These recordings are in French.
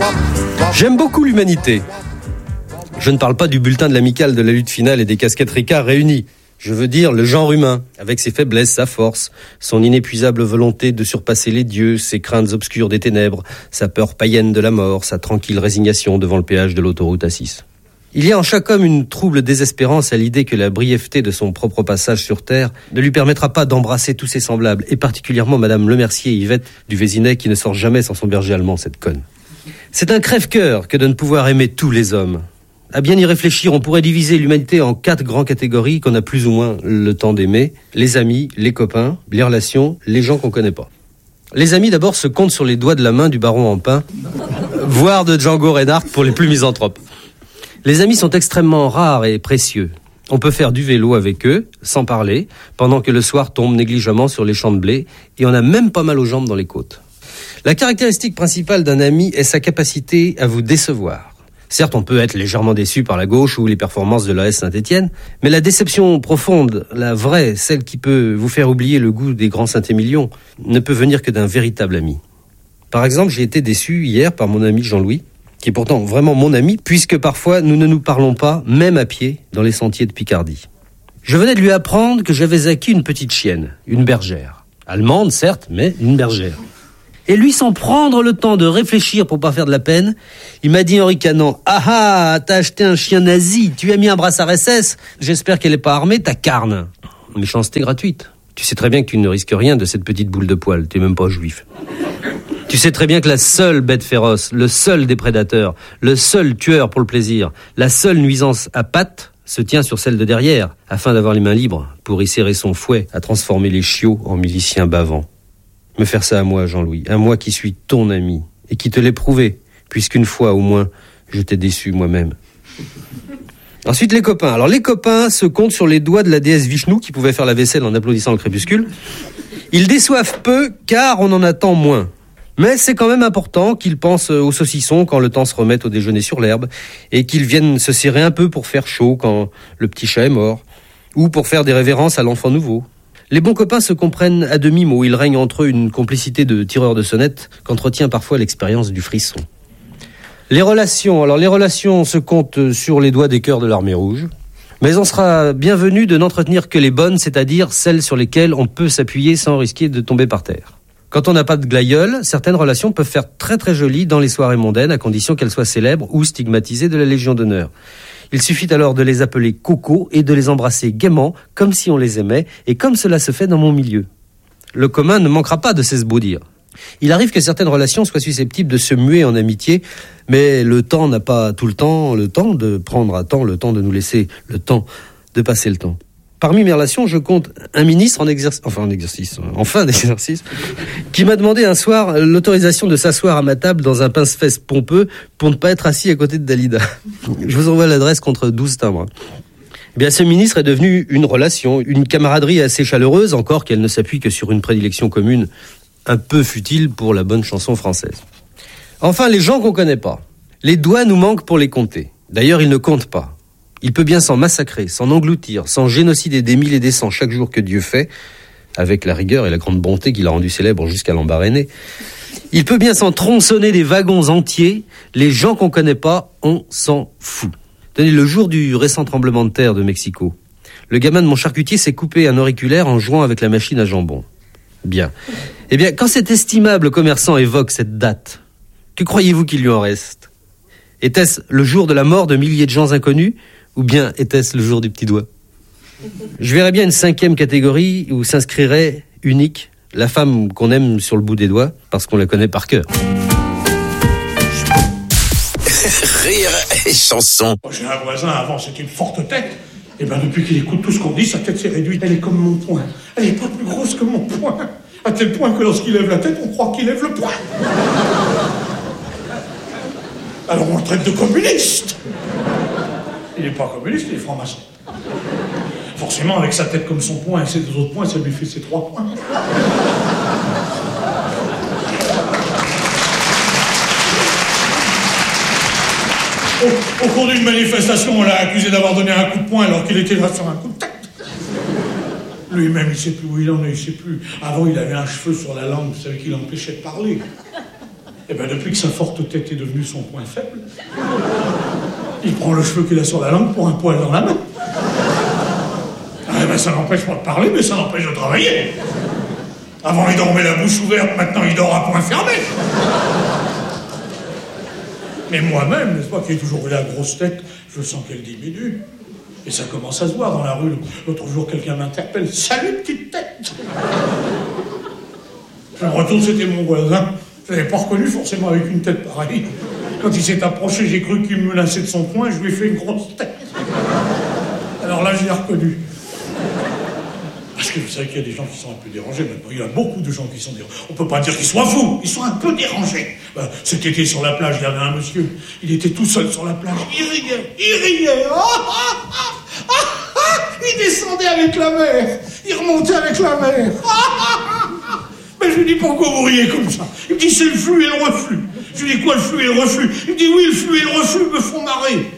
J'aime beaucoup l'humanité. Je ne parle pas du bulletin de l'amicale de la lutte finale et des casquettes Ricard réunies. Je veux dire le genre humain, avec ses faiblesses, sa force, son inépuisable volonté de surpasser les dieux, ses craintes obscures des ténèbres, sa peur païenne de la mort, sa tranquille résignation devant le péage de l'autoroute A6. Il y a en chaque homme une trouble désespérance à l'idée que la brièveté de son propre passage sur Terre ne lui permettra pas d'embrasser tous ses semblables, et particulièrement Madame Lemercier et Yvette du Vésinet qui ne sort jamais sans son berger allemand, cette conne. C'est un crève-cœur que de ne pouvoir aimer tous les hommes. À bien y réfléchir, on pourrait diviser l'humanité en 4 grandes catégories qu'on a plus ou moins le temps d'aimer. Les amis, les copains, les relations, les gens qu'on connaît pas. Les amis d'abord se comptent sur les doigts de la main du baron en pain, voire de Django Reinhardt pour les plus misanthropes. Les amis sont extrêmement rares et précieux. On peut faire du vélo avec eux, sans parler, pendant que le soir tombe négligemment sur les champs de blé, et on a même pas mal aux jambes dans les côtes. La caractéristique principale d'un ami est sa capacité à vous décevoir. Certes, on peut être légèrement déçu par la gauche ou les performances de l'AS Saint-Étienne, mais la déception profonde, la vraie, celle qui peut vous faire oublier le goût des grands Saint-Émilion, ne peut venir que d'un véritable ami. Par exemple, j'ai été déçu hier par mon ami Jean-Louis, qui est pourtant vraiment mon ami, puisque parfois nous ne nous parlons pas, même à pied, dans les sentiers de Picardie. Je venais de lui apprendre que j'avais acquis une petite chienne, une bergère. Allemande, certes, mais une bergère. Et lui, sans prendre le temps de réfléchir pour pas faire de la peine, il m'a dit en ricanant « Ah ah, t'as acheté un chien nazi, tu as mis un brassard SS, j'espère qu'elle est pas armée, ta carne. » Méchanceté gratuite. Tu sais très bien que tu ne risques rien de cette petite boule de poil, t'es même pas juif. Tu sais très bien que la seule bête féroce, le seul déprédateur, le seul tueur pour le plaisir, la seule nuisance à pattes se tient sur celle de derrière, afin d'avoir les mains libres pour y serrer son fouet à transformer les chiots en miliciens bavants. Me faire ça à moi, Jean-Louis, à moi qui suis ton ami, et qui te l'ai prouvé, puisqu'une fois au moins, je t'ai déçu moi-même. Ensuite, les copains. Alors, les copains se comptent sur les doigts de la déesse Vishnu, qui pouvait faire la vaisselle en applaudissant le crépuscule. Ils déçoivent peu, car on en attend moins. Mais c'est quand même important qu'ils pensent aux saucissons quand le temps se remet au déjeuner sur l'herbe, et qu'ils viennent se serrer un peu pour faire chaud quand le petit chat est mort, ou pour faire des révérences à l'enfant nouveau. Les bons copains se comprennent à demi-mot, il règne entre eux une complicité de tireurs de sonnette qu'entretient parfois l'expérience du frisson. Les relations se comptent sur les doigts des cœurs de l'armée rouge, mais on sera bienvenu de n'entretenir que les bonnes, c'est-à-dire celles sur lesquelles on peut s'appuyer sans risquer de tomber par terre. Quand on n'a pas de glaïeul, certaines relations peuvent faire très très jolies dans les soirées mondaines, à condition qu'elles soient célèbres ou stigmatisées de la Légion d'honneur. Il suffit alors de les appeler Coco et de les embrasser gaiement, comme si on les aimait, et comme cela se fait dans mon milieu. Le commun ne manquera pas de s'esbaudir. Il arrive que certaines relations soient susceptibles de se muer en amitié, mais le temps n'a pas tout le temps de prendre à temps, le temps de nous laisser le temps de passer le temps. Parmi mes relations, je compte un ministre en fin d'exercice, qui m'a demandé un soir l'autorisation de s'asseoir à ma table dans un pince-fesses pompeux pour ne pas être assis à côté de Dalida. Je vous envoie l'adresse contre 12 timbres. Eh bien, ce ministre est devenu une relation, une camaraderie assez chaleureuse, encore qu'elle ne s'appuie que sur une prédilection commune, un peu futile pour la bonne chanson française. Enfin, les gens qu'on connaît pas. Les doigts nous manquent pour les compter. D'ailleurs, ils ne comptent pas. Il peut bien s'en massacrer, s'en engloutir, s'en génocider des mille et des cents chaque jour que Dieu fait, avec la rigueur et la grande bonté qu'il a rendu célèbre jusqu'à l'embarrainer. Il peut bien s'en tronçonner des wagons entiers, les gens qu'on connaît pas, on s'en fout. Tenez, le jour du récent tremblement de terre de Mexico, le gamin de mon charcutier s'est coupé un auriculaire en jouant avec la machine à jambon. Bien. Eh bien, quand cet estimable commerçant évoque cette date, que croyez-vous qu'il lui en reste ? Était-ce le jour de la mort de milliers de gens inconnus ? Ou bien était-ce le jour du petit doigt ? Je verrais bien une 5e catégorie où s'inscrirait unique, la femme qu'on aime sur le bout des doigts, parce qu'on la connaît par cœur. Rire et chanson. J'ai un voisin, avant c'était une forte tête. Et ben depuis qu'il écoute tout ce qu'on dit, sa tête s'est réduite. Elle est comme mon poing. Elle est pas plus grosse que mon poing. À tel point que lorsqu'il lève la tête, on croit qu'il lève le poing. Alors on le traite de communiste. Il n'est pas communiste, il est franc-maçon. Forcément, avec sa tête comme son poing et ses 2 autres poings, ça lui fait ses 3 poings. Au cours d'une manifestation, on l'a accusé d'avoir donné un coup de poing alors qu'il était là sur un coup de tête. Lui-même, il ne sait plus où il en est, il ne sait plus. Avant, il avait un cheveu sur la langue, vous savez, qui l'empêchait de parler. Et bien, depuis que sa forte tête est devenue son point faible, il prend le cheveu qu'il a sur la langue pour un poil dans la main. Eh ben, ça n'empêche pas de parler, mais ça n'empêche de travailler. Avant, il dormait la bouche ouverte, maintenant, il dort à point fermé. Mais moi-même, n'est-ce pas, qui ai toujours eu la grosse tête, je sens qu'elle diminue. Et ça commence à se voir dans la rue. L'autre jour, quelqu'un m'interpelle. « Salut, petite tête !» Je me retourne, c'était mon voisin. Je l'avais pas reconnu forcément avec une tête pareille. Quand il s'est approché, j'ai cru qu'il me menaçait de son poing et je lui ai fait une grosse tête. Alors là, je l'ai reconnu. Parce que vous savez qu'il y a des gens qui sont un peu dérangés maintenant. Il y a beaucoup de gens qui sont dérangés. On peut pas dire qu'ils soient fous, ils sont un peu dérangés. Cet été sur la plage, il y avait un monsieur. Il était tout seul sur la plage. Il riait. Il descendait avec la mer. Il remontait avec la mer. Mais je lui dis, pourquoi vous riez comme ça? Il me dit, c'est le flux et le reflux. Je lui dis, quoi, le flux et le reflux? Il me dit, oui, le flux et le reflux me font marrer.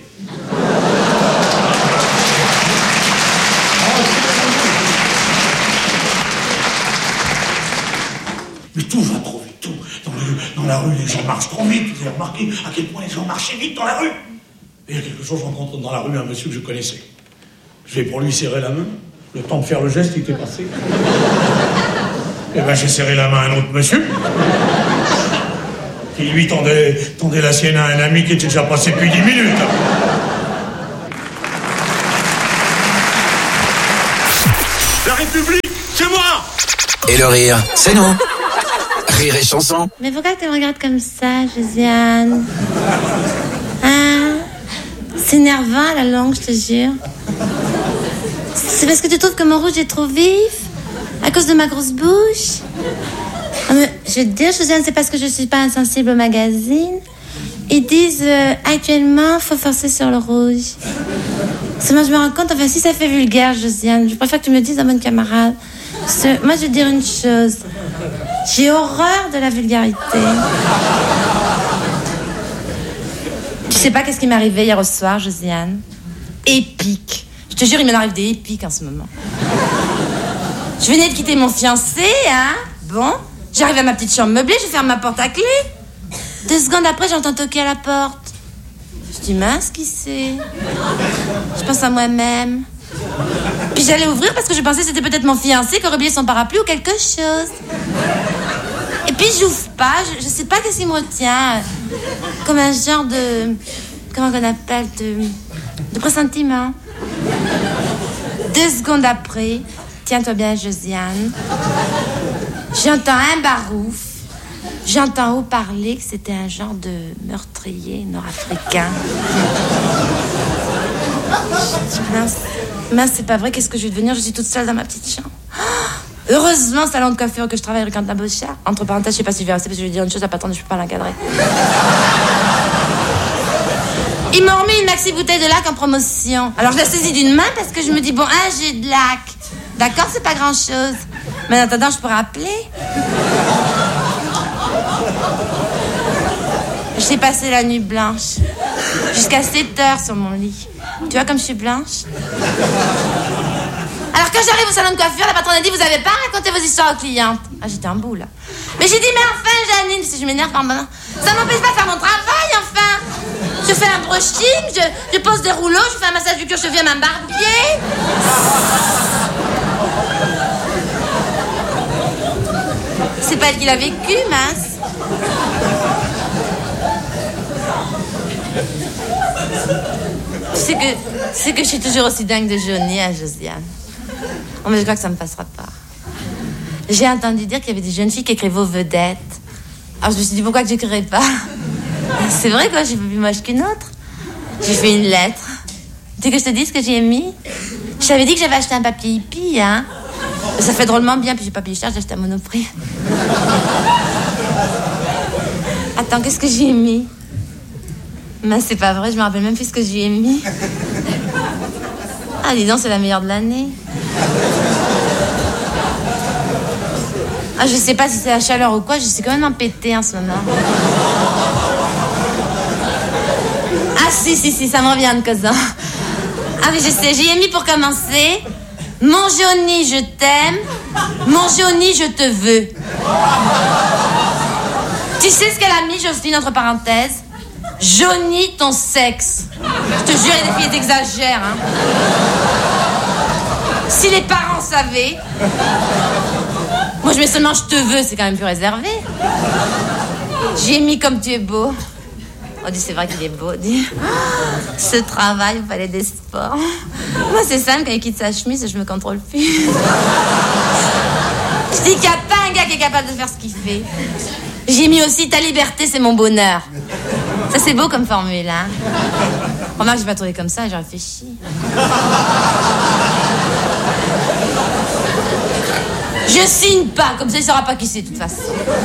Mais tout va trop vite, tout. Dans la rue, les gens marchent trop vite. Vous avez remarqué à quel point les gens marchaient vite dans la rue? Et il y a quelque chose, je rencontre dans la rue un monsieur que je connaissais. Je vais pour lui serrer la main. Le temps de faire le geste, il était passé. Et ben j'ai serré la main à un autre monsieur. Qui lui tendait la sienne à un ami qui était déjà passé depuis 10 minutes. La République, c'est moi! Et le rire, c'est nous. Rire et chanson. Mais pourquoi tu me regardes comme ça, Josiane? Hein? C'est énervant la langue, je te jure. C'est parce que tu trouves que mon rouge est trop vif? À cause de ma grosse bouche? Ah, mais je vais te dire, Josiane, c'est parce que je suis pas insensible au magazine. Ils disent actuellement, faut forcer sur le rouge. Seulement, je me rends compte, enfin, si ça fait vulgaire, Josiane, je préfère que tu me le dises à bonne camarade. Moi, je vais te dire une chose. J'ai horreur de la vulgarité. Tu sais pas qu'est-ce qui m'est arrivé hier au soir, Josiane? Épique. Je te jure, il m'en arrive des épiques en ce moment. Je venais de quitter mon fiancé, hein? Bon, j'arrive à ma petite chambre meublée, je ferme ma porte à clé. 2 secondes après, j'entends toquer à la porte. Je dis, mince, qui c'est? Je pense à moi-même. Puis j'allais ouvrir parce que je pensais que c'était peut-être mon fiancé qui aurait oublié son parapluie ou quelque chose. Et puis j'ouvre pas, je sais pas qu'est-ce qui me retient. Comme un genre de... Comment on appelle? De pressentiment. 2 secondes après, tiens-toi bien, Josiane, j'entends un barouf. J'entends haut parler que c'était un genre de meurtrier nord-africain. Mince, c'est pas vrai, qu'est-ce que je vais devenir? Je suis toute seule dans ma petite chambre. Heureusement, salon de coiffure que je travaille avec Quentin Beauchard. Entre parenthèses, je sais pas si je vais rester parce que je vais dire une chose, la patronne, je peux pas l'encadrer. Ils m'ont remis une maxi bouteille de lac en promotion. Alors je la saisis d'une main parce que je me dis, bon, j'ai de lac. D'accord, c'est pas grand-chose. Mais en attendant, je pourrais appeler. J'ai passé la nuit blanche. Jusqu'à 7 heures sur mon lit. Tu vois comme je suis blanche? Alors quand j'arrive au salon de coiffure, la patronne a dit, vous avez pas raconté vos histoires aux clientes. Ah, j'étais en boule. Mais j'ai dit, mais enfin, Janine, si je m'énerve par moment, ça m'empêche pas de faire mon travail, enfin. Je fais un brushing, je pose des rouleaux, je fais un massage du cuir chevelu à ma barbier. C'est pas elle qui l'a vécu, mince. C'est que je suis toujours aussi dingue de Johnny, hein, Josiane. Oh, mais je crois que ça me passera pas. J'ai entendu dire qu'il y avait des jeunes filles qui écrivaient aux vedettes. Alors je me suis dit, pourquoi que j'écrirais pas? C'est vrai, quoi, je suis pas plus moche qu'une autre. J'ai fait une lettre. Tu veux que je te dise ce que j'y ai mis? Je t'avais dit que j'avais acheté un papier hippie, hein. Ça fait drôlement bien, puis j'ai pas payé cher, j'ai acheté à Monoprix. Attends, qu'est-ce que j'y ai mis? Mais c'est pas vrai, je me rappelle même plus ce que j'y ai mis. Ah, dis donc, c'est la meilleure de l'année. Ah, je sais pas si c'est la chaleur ou quoi, je suis quand même pétée en ce moment. Ah, si, ça me revient de cause. Ah, mais je sais, j'y ai mis pour commencer. Mon Johnny, je t'aime. Mon Johnny, je te veux. Tu sais ce qu'elle a mis, Jocelyne, entre parenthèses? Johnny ton sexe. Je te jure, les filles exagèrent, hein. Si les parents savaient. Moi, je mets seulement je te veux, c'est quand même plus réservé. J'ai mis comme tu es beau. On dit, c'est vrai qu'il est beau. Dit, ce travail au palais des sports. Moi, c'est simple, quand il quitte sa chemise, je me contrôle plus. Je dis qu'il n'y a pas un gars qui est capable de faire ce qu'il fait. J'ai mis aussi ta liberté, c'est mon bonheur. Ça, c'est beau comme formule, hein. Remarque, j'ai pas trouvé comme ça, j'ai réfléchi. Je signe pas, comme ça, il saura pas qui c'est, de toute façon.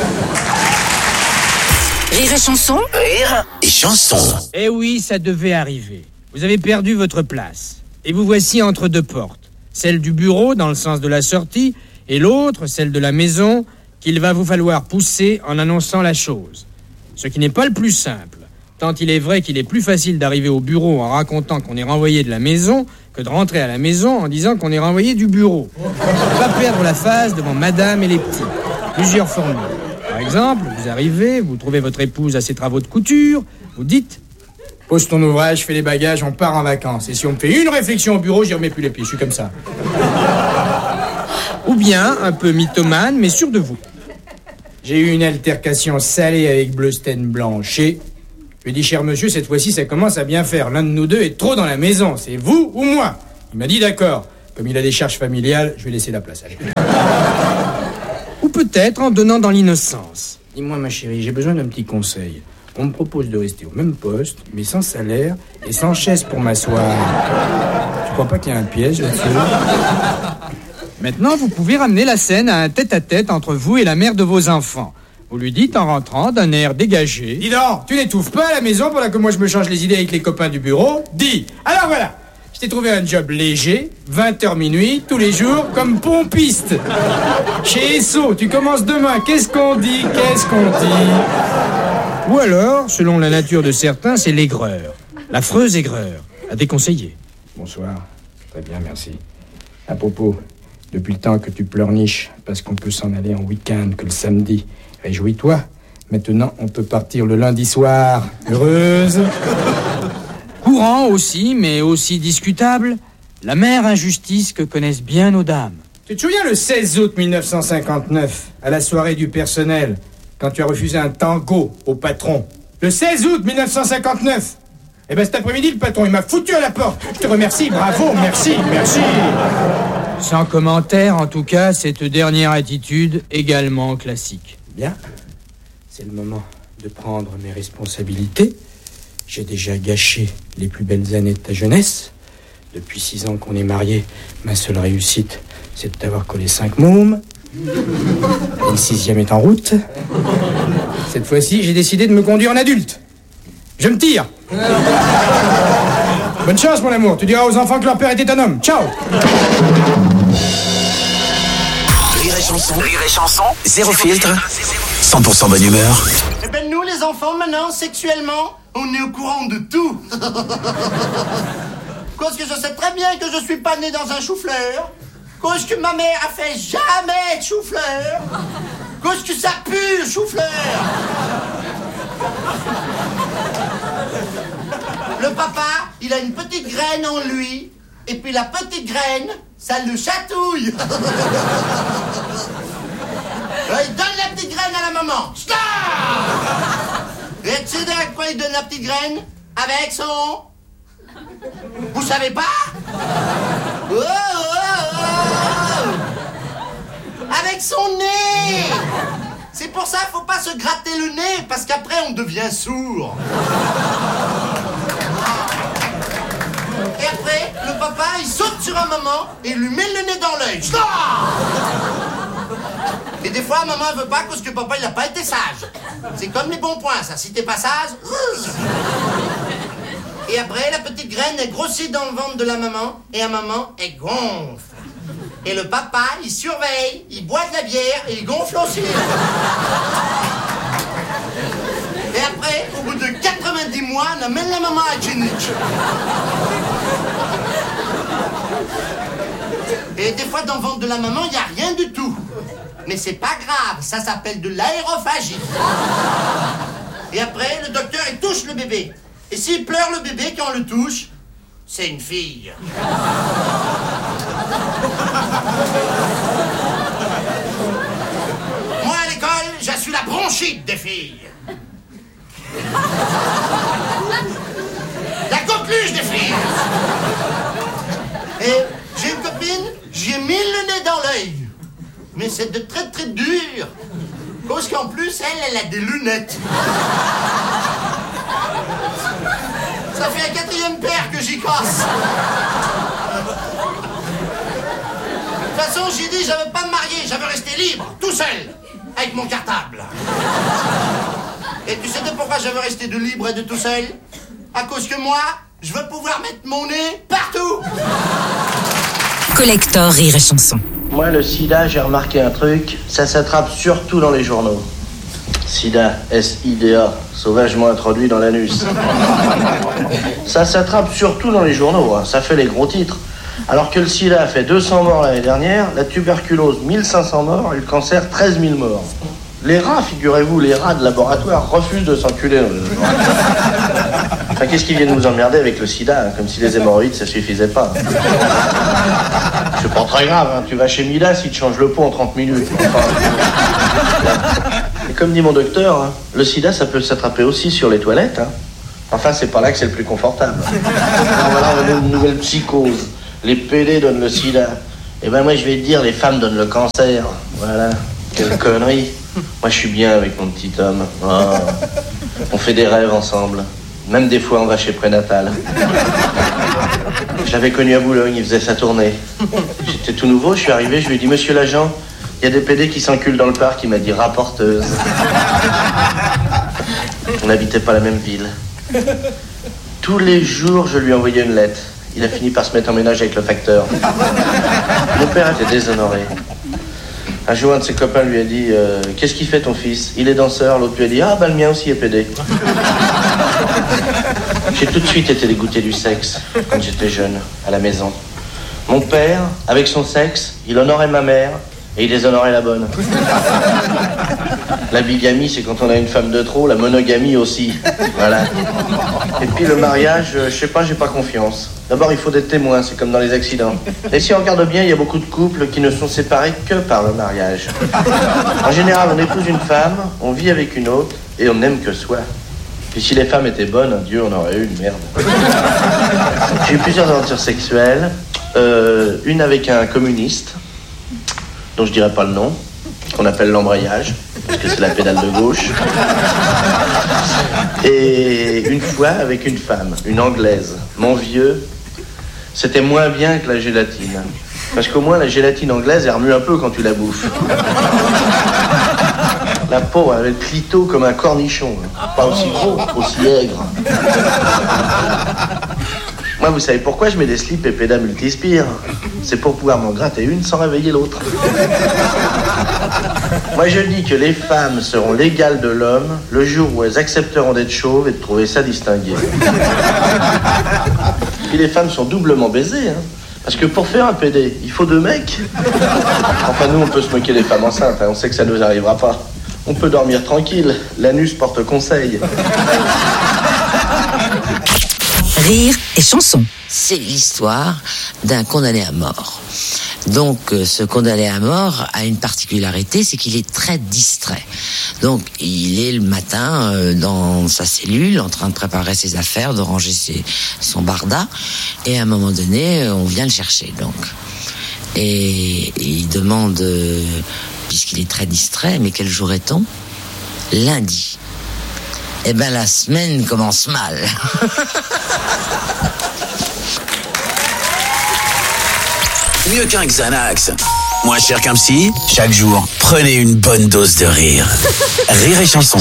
Rire et chanson. Rire et chanson. Eh oui, ça devait arriver. Vous avez perdu votre place. Et vous voici entre deux portes. Celle du bureau, dans le sens de la sortie, et l'autre, celle de la maison, qu'il va vous falloir pousser en annonçant la chose. Ce qui n'est pas le plus simple, tant il est vrai qu'il est plus facile d'arriver au bureau en racontant qu'on est renvoyé de la maison que de rentrer à la maison en disant qu'on est renvoyé du bureau. Pas perdre la face devant madame et les petits. Plusieurs formules. Par exemple, vous arrivez, vous trouvez votre épouse à ses travaux de couture, vous dites « Pose ton ouvrage, fais les bagages, on part en vacances. Et si on me fait une réflexion au bureau, j'y remets plus les pieds, je suis comme ça. » Ou bien, un peu mythomane, mais sûr de vous. J'ai eu une altercation salée avec Bleusten Blanchet. Je lui ai dit, cher monsieur, cette fois-ci, ça commence à bien faire. L'un de nous deux est trop dans la maison. C'est vous ou moi? Il m'a dit, d'accord. Comme il a des charges familiales, je vais laisser la place. Allez. Ou peut-être en donnant dans l'innocence. Dis-moi, ma chérie, j'ai besoin d'un petit conseil. On me propose de rester au même poste, mais sans salaire et sans chaise pour m'asseoir. Tu crois pas qu'il y a un piège là-dessus? Maintenant, vous pouvez ramener la scène à un tête-à-tête entre vous et la mère de vos enfants. Vous lui dites en rentrant d'un air dégagé. Dis donc, tu n'étouffes pas à la maison pendant que moi je me change les idées avec les copains du bureau? Dis. Alors voilà, je t'ai trouvé un job léger, 20h minuit, tous les jours, comme pompiste. Chez Esso, tu commences demain. Qu'est-ce qu'on dit? Ou alors, selon la nature de certains, c'est l'aigreur. L'affreuse aigreur. À déconseiller. Bonsoir. Très bien, merci. À propos, depuis le temps que tu pleurniches parce qu'on peut s'en aller en week-end que le samedi, réjouis-toi. Maintenant, on peut partir le lundi soir. Heureuse. Courant aussi, mais aussi discutable, la mère injustice que connaissent bien nos dames. Tu te souviens le 16 août 1959, à la soirée du personnel, quand tu as refusé un tango au patron? Le 16 août 1959. Eh ben cet après-midi, le patron, il m'a foutu à la porte. Je te remercie, bravo, merci. Sans commentaire, en tout cas, cette dernière attitude également classique. Bien, c'est le moment de prendre mes responsabilités. J'ai déjà gâché les plus belles années de ta jeunesse. Depuis 6 ans qu'on est mariés, ma seule réussite, c'est de t'avoir collé 5 mômes. Et le 6e est en route. Cette fois-ci, j'ai décidé de me conduire en adulte. Je me tire. Bonne chance, mon amour. Tu diras aux enfants que leur père était un homme. Ciao. Rire et chanson. Zéro filtre. 100% bonne humeur. Eh ben nous, les enfants, maintenant, sexuellement, on est au courant de tout. Parce que je sais très bien que je suis pas né dans un chou-fleur. Cause que ma mère a fait jamais de chou-fleur. Cause que ça pue le chou-fleur. Le papa, il a une petite graine en lui. Et puis la petite graine, ça le chatouille. Il donne la petite graine à la maman. Stop. Et tu sais à quoi il donne la petite graine? Avec son... Vous savez pas? Oh. Avec son nez. C'est pour ça, faut pas se gratter le nez, parce qu'après on devient sourd. Et après, le papa, il saute sur un maman et lui met le nez dans l'œil. Et des fois, maman, elle veut pas parce que papa, il a pas été sage. C'est comme les bons points, ça. Si t'es pas sage... Et après, la petite graine, elle grossit dans le ventre de la maman, et la maman, elle gonfle. Et le papa, il surveille, il boit de la bière, et il gonfle aussi. Et après, au bout de 90 mois, on amène la maman à la clinique. Et des fois, dans le ventre de la maman, il n'y a rien du tout. Mais c'est pas grave, ça s'appelle de l'aérophagie. Et après, le docteur, il touche le bébé. Et s'il pleure le bébé quand on le touche, c'est une fille. Moi, à l'école, je suis la bronchite des filles. La coqueluche des filles. Et j'ai une copine, j'ai mis le nez dans l'œil. Mais c'est de très très dur. Parce qu'en plus, elle a des lunettes. Ça fait un 4e paire que j'y casse. De toute façon, j'ai dit, je veux pas me marier, je veux rester libre, tout seul, avec mon cartable. Et tu sais pourquoi je veux rester de libre et de tout seul? À cause que moi, je veux pouvoir mettre mon nez partout. Collector Rire et Chanson. Moi, le sida, j'ai remarqué un truc, ça s'attrape surtout dans les journaux. Sida, S-I-D-A, sauvagement introduit dans l'anus. Ça s'attrape surtout dans les journaux, hein. Ça fait les gros titres. Alors que le sida a fait 200 morts l'année dernière, la tuberculose 1500 morts et le cancer 13 000 morts. Les rats, figurez-vous, les rats de laboratoire refusent de s'enculer dans les journaux. Enfin, qu'est-ce qu'ils viennent nous emmerder avec le sida, hein, comme si les hémorroïdes, ça suffisait pas. C'est pas très grave, hein. Tu vas chez Midas, il te change le pot en 30 minutes. Enfin, et comme dit mon docteur, hein, le sida, ça peut s'attraper aussi sur les toilettes. Hein. Enfin, c'est pas là que c'est le plus confortable. Alors, voilà, on a une nouvelle psychose. Les PD donnent le sida. Et ben moi, je vais te dire, les femmes donnent le cancer. Voilà, quelle connerie. Moi, je suis bien avec mon petit homme. Oh. On fait des rêves ensemble. Même des fois, on va chez Prénatal. Je l'avais connu à Boulogne, il faisait sa tournée. J'étais tout nouveau, je suis arrivé, je lui ai dit, monsieur l'agent, il y a des PD qui s'enculent dans le parc. Il m'a dit, rapporteuse. On n'habitait pas la même ville. Tous les jours, je lui envoyais une lettre. Il a fini par se mettre en ménage avec le facteur. Mon père était déshonoré. Un jour, un de ses copains lui a dit qu'est-ce qu'il fait ton fils? Il est danseur. L'autre lui a dit ah bah le mien aussi est PD. J'ai tout de suite été dégoûté du sexe quand j'étais jeune, à la maison. Mon père, avec son sexe, il honorait ma mère et il déshonorait la bonne. La bigamie, c'est quand on a une femme de trop, la monogamie aussi. Voilà. Et puis le mariage, je sais pas, j'ai pas confiance. D'abord, il faut des témoins, c'est comme dans les accidents. Et si on regarde bien, il y a beaucoup de couples qui ne sont séparés que par le mariage. En général, on épouse une femme, on vit avec une autre, et on n'aime que soi. Puis si les femmes étaient bonnes, Dieu en aurait eu une merde. J'ai eu plusieurs aventures sexuelles. Une avec un communiste, dont je dirais pas le nom, qu'on appelle l'embrayage, parce que c'est la pédale de gauche. Et une fois avec une femme, une anglaise. Mon vieux, c'était moins bien que la gélatine. Parce qu'au moins la gélatine anglaise, elle remue un peu quand tu la bouffes. La peau avait le clito comme un cornichon. Pas aussi gros, aussi aigre. Moi, vous savez pourquoi je mets des slips et pédas multispire? C'est pour pouvoir m'en gratter une sans réveiller l'autre. Moi, je dis que les femmes seront l'égale de l'homme le jour où elles accepteront d'être chauves et de trouver ça distingué. Puis les femmes sont doublement baisées, hein. Parce que pour faire un PD, il faut 2 mecs. Enfin, nous, on peut se moquer des femmes enceintes, hein. On sait que ça ne nous arrivera pas. On peut dormir tranquille. L'anus porte conseil. Rire et chanson. C'est l'histoire d'un condamné à mort. Donc, ce condamné à mort a une particularité, c'est qu'il est très distrait. Donc, il est le matin dans sa cellule, en train de préparer ses affaires, de ranger son barda, et à un moment donné, on vient le chercher. Donc, et il demande, puisqu'il est très distrait, mais quel jour est-on? Lundi. Eh ben, la semaine commence mal. Mieux qu'un Xanax. Moins cher qu'un psy, chaque jour, prenez une bonne dose de rire. Rire et chanson.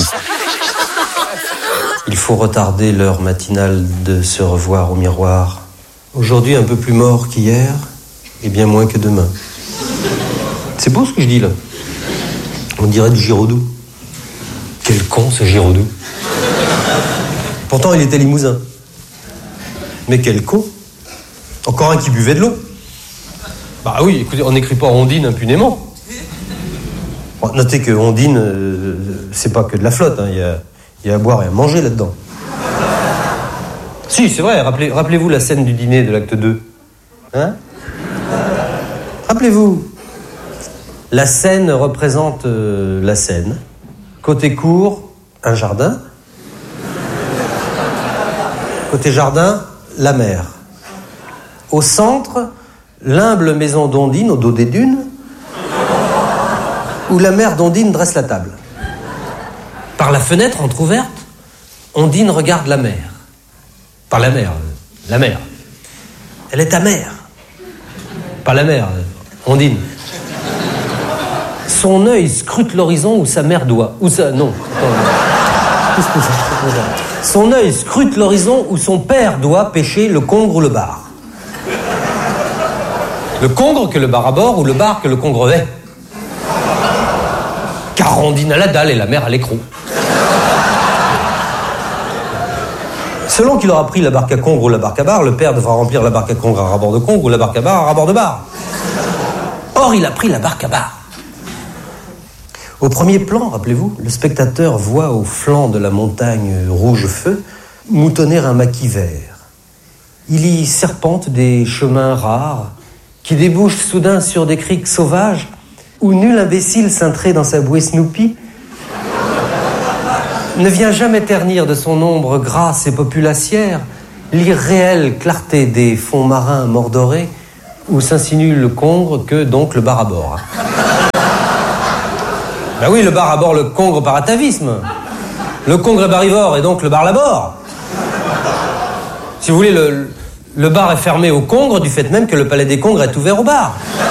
Il faut retarder l'heure matinale de se revoir au miroir. Aujourd'hui, un peu plus mort qu'hier, et bien moins que demain. C'est beau ce que je dis là. On dirait du Giraudoux. Quel con ce Giraudoux. Pourtant, il était limousin. Mais quel con. Encore un qui buvait de l'eau. Bah oui, écoutez, on n'écrit pas Ondine impunément. Bon, notez que Ondine, c'est pas que de la flotte, hein. Il y a à boire et à manger là-dedans. Si, c'est vrai, rappelez-vous la scène du dîner de l'acte 2. Hein? Rappelez-vous. La scène représente la Seine. Côté cour, un jardin. Côté jardin, la mer. Au centre, l'humble maison d'Ondine au dos des dunes, où la mère d'Ondine dresse la table. Par la fenêtre entrouverte, Ondine regarde la mer. Par la mer, la mer. Elle est amère. Pas la mer, Ondine. Son œil scrute l'horizon où sa mère doit. Où ça. Non. Qu'est-ce que c'est? Son œil scrute l'horizon où son père doit pêcher le congre ou le bar. Le congre que le bar aborde ou le bar que le congre est. Car Ondine a la dalle et la mère à l'écrou. Selon qu'il aura pris la barque à congre ou la barque à bar, le père devra remplir la barque à congre à rabord de congre ou la barque à bar à rabord de bar. Or, il a pris la barque à bar. Au premier plan, rappelez-vous, le spectateur voit au flanc de la montagne rouge-feu moutonner un maquis vert. Il y serpente des chemins rares qui débouchent soudain sur des criques sauvages où nul imbécile cintré dans sa bouée Snoopy ne vient jamais ternir de son ombre grasse et populacière l'irréelle clarté des fonds marins mordorés où s'insinue le congre que donc le bar à bord. Ben oui, le bar à bord le congre par atavisme. Le congre est barivore et donc le bar l'abord. Si vous voulez, le bar est fermé au congre du fait même que le palais des congres est ouvert au bar.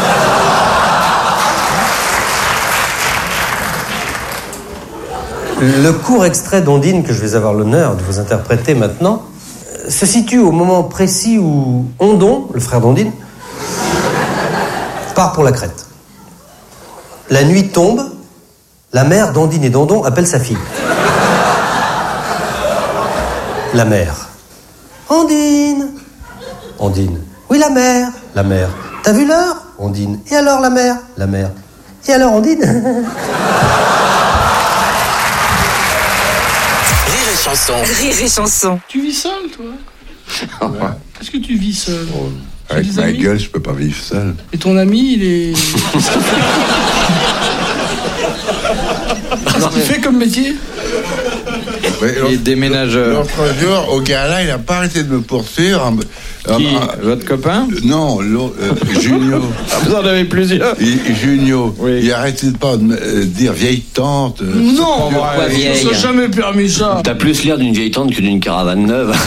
Le court extrait d'Ondine que je vais avoir l'honneur de vous interpréter maintenant se situe au moment précis où Ondon, le frère d'Ondine, part pour la Crète. La nuit tombe, la mère d'Ondine et d'Ondon appelle sa fille. La mère. Ondine. Ondine. Oui, la mère. La mère. T'as vu l'heure? Ondine. Et alors la mère? La mère. Et alors Ondine? Rire et chanson. Tu vis seul, toi? Ouais. Est-ce que tu vis seul? Avec ma gueule, je peux pas vivre seul. Et ton ami, il est... Qu'est-ce qu'il fait comme métier? Il est déménageur. L'autre jour, au gala, il n'a pas arrêté de me poursuivre. Qui? Votre copain? Non, Junio. Vous en avez plusieurs. Junio. Oui. Il arrêtait pas de me dire vieille tante. Non, il ne s'est jamais permis ça. T'as plus l'air d'une vieille tante que d'une caravane neuve.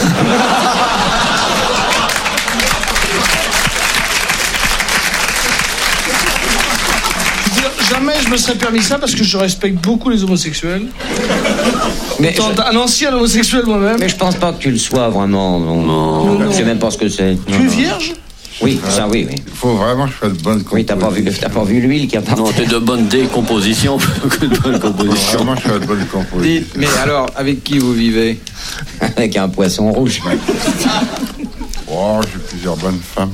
Jamais je me serais permis ça parce que je respecte beaucoup les homosexuels. Mais un ancien homosexuel moi-même. Mais je pense pas que tu le sois vraiment. Non. Je sais même pas ce que c'est. Tu es vierge? Oui, ça oui. Il faut vraiment que je fasse de bonne composition. Oui, t'as pas vu l'huile qui a pas. Non, t'es de bonne décomposition que de bonne composition. Vraiment, je fais de bonne composition. Dites, mais alors, avec qui vous vivez? Avec un poisson rouge. Oh, j'ai plusieurs bonnes femmes.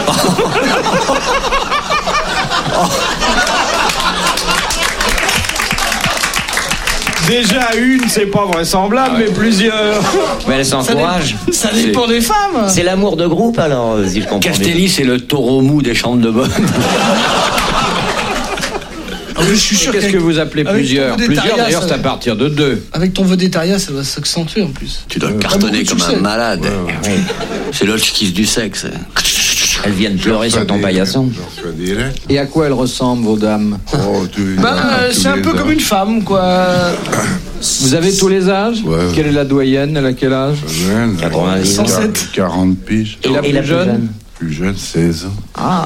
Déjà une, c'est pas vraisemblable, mais plusieurs. Mais elle s'encourage. Ça dépend des femmes. C'est l'amour de groupe, alors, si je comprends bien. Castelli, c'est le taureau mou des chambres de bonne. Je suis sûr. Qu'est-ce que vous appelez plusieurs? Plusieurs, d'ailleurs, c'est à partir de 2. Avec ton vedettariat, ça va s'accentuer en plus. Tu dois cartonner comme un malade. Oui. C'est l'Hotchkiss du sexe. Elles viennent pleurer sur ton paillasson. Et à quoi elles ressemblent, vos dames? C'est un peu comme une femme, quoi. Vous avez tous les âges? Ouais. Quelle est la doyenne? Elle a quel âge? Jeune, 90. 107. 40 piges. Et la plus jeune? Plus jeune, 16 ans. Ah.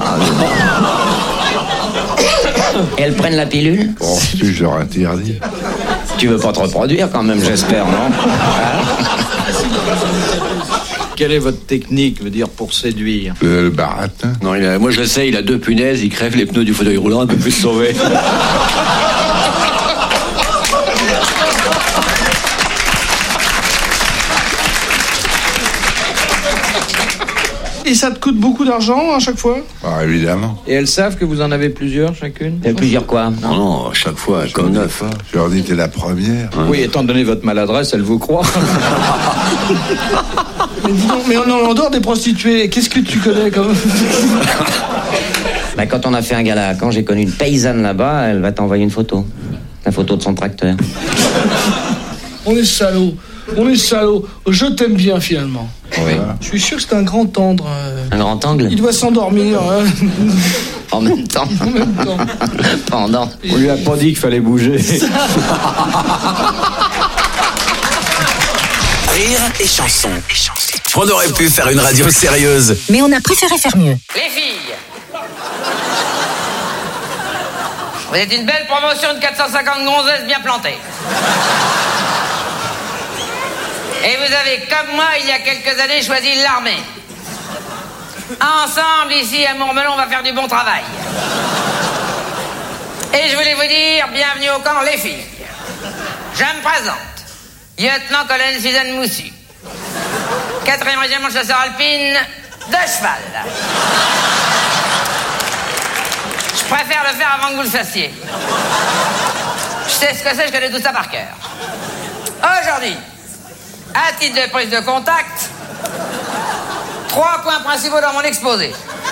Et elles prennent la pilule? Oh, si je leur interdis. Tu veux pas te reproduire quand même, j'espère, non? Quelle est votre technique, veut dire, pour séduire? Le baratin. Non, moi je le sais, il a 2 punaises, il crève les pneus du fauteuil roulant, un peu plus sauvé. Et ça te coûte beaucoup d'argent à chaque fois? Ah, évidemment. Et elles savent que vous en avez plusieurs chacune? Et plusieurs quoi? Non, à chaque fois, comme neuf. Je leur dis, t'es la première. Oui, étant donné votre maladresse, elles vous croient. Mais dis donc, mais en dehors des prostituées, qu'est-ce que tu connais comme... Bah, quand on a fait un gala, quand j'ai connu une paysanne là-bas, elle va t'envoyer une photo. La photo de son tracteur. On est salauds. On est salauds. Je t'aime bien, finalement. Oui. Je suis sûr que c'est un grand tendre. Un grand angle? Il doit s'endormir. En même temps. En même temps. Pendant. On lui a pas dit qu'il fallait bouger. Rire et chanson. On aurait pu faire une radio sérieuse. Mais on a préféré faire mieux. Les filles, vous êtes une belle promotion de 450 gonzesses bien plantées. Et vous avez, comme moi, il y a quelques années, choisi l'armée. Ensemble, ici, à Mourmelon, on va faire du bon travail. Et je voulais vous dire, bienvenue au camp, les filles. Je me présente. Lieutenant-colonel Suzanne Moussu. 4e régiment de chasseurs alpines de cheval. Je préfère le faire avant que vous le fassiez. Je sais ce que c'est, je connais tout ça par cœur. Aujourd'hui, à titre de prise de contact, 3 points principaux dans mon exposé.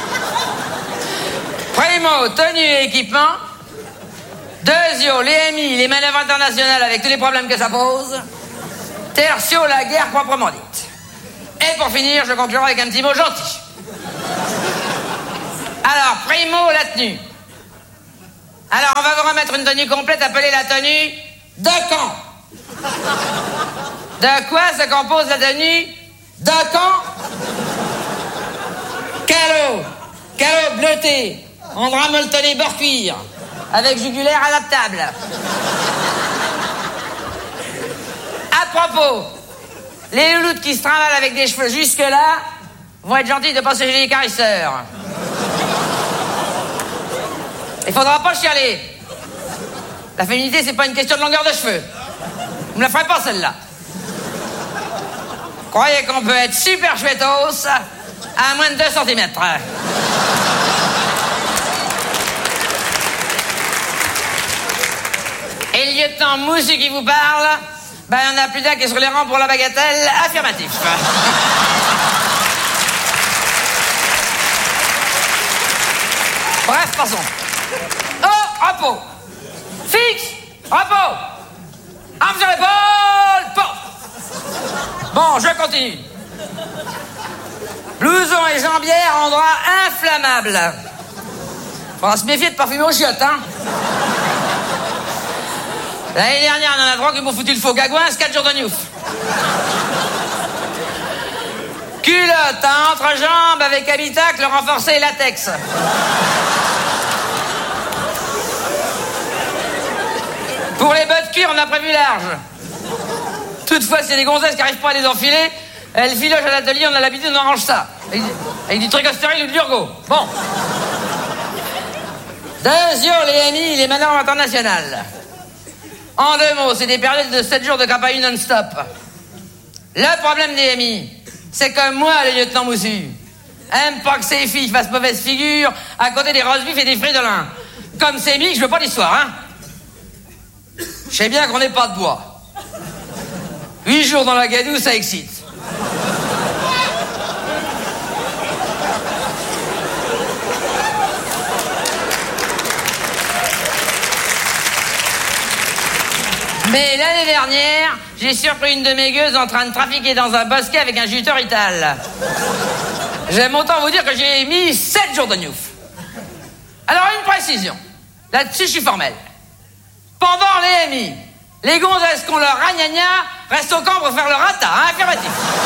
Primo, tenue et équipement. Deuxio, les MI, les manœuvres internationales avec tous les problèmes que ça pose. Tertio, la guerre proprement dite. Et pour finir, je conclurai avec un petit mot gentil. Alors, primo, la tenue. Alors, on va vous remettre une tenue complète appelée la tenue de camp. De quoi se compose la tenue de camp? Calot bleuté, en drap molletonné beurre cuir, avec jugulaire adaptable. À propos, les louloutes qui se trimballent avec des cheveux jusque-là vont être gentils de passer chez les carisseurs. Il faudra pas chialer. La féminité, c'est pas une question de longueur de cheveux. Vous me la ferez pas, celle-là. Croyez qu'on peut être super chouettos à moins de 2 cm. Et le lieutenant Moussu qui vous parle, ben il y en a plus d'un qui est sur les rangs pour la bagatelle. Affirmatif. Bref, passons. Oh, repos. Fixe, repos. Arme sur l'épaule, paf. Bon, je continue. Blouson et jambière en drap inflammable. Faudra se méfier de parfumer aux chiottes, hein. L'année dernière, on en a 3 qui m'ont foutu le faux gagouin, 4 jours de newf. Culotte à entrejambe avec habitacle renforcé latex. Pour les bottes cuir, on a prévu large. Toutefois, c'est des gonzesses qui n'arrivent pas à les enfiler. Elles filochent à l'atelier, on a l'habitude, on arrange ça. Avec du tricostérile ou de l'urgo. Bon. Deuxio, les MI, les manœuvres internationales. En 2 mots, c'est des périodes de 7 jours de campagne non-stop. Le problème des MI, c'est que moi, le lieutenant Moussu, aime pas que ces filles fassent mauvaise figure à côté des roast-beef et des fruits de lin. Comme c'est mis, je veux pas d'histoire, hein. Je sais bien qu'on n'est pas de bois. 8 jours dans la gadoue, ça excite. Mais l'année dernière, j'ai surpris une de mes gueuses en train de trafiquer dans un bosquet avec un juteur ital. J'aime autant vous dire que j'ai mis 7 jours de newf. Alors une précision. Là-dessus, je suis formel. Pendant les MI, les gonzesses qu'on leur ragnagna restent au camp pour faire le rata, hein, affirmatif.